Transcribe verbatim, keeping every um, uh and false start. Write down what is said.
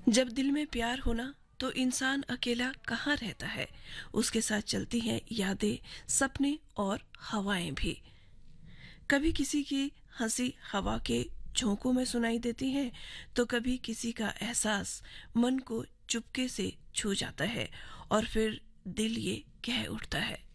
जब दिल में प्यार होना तो इंसान अकेला कहाँ रहता है। उसके साथ चलती हैं यादें, सपने और हवाएं भी। कभी किसी की हंसी हवा के झोंकों में सुनाई देती है, तो कभी किसी का एहसास मन को चुपके से छू जाता है और फिर दिल ये कह उठता है,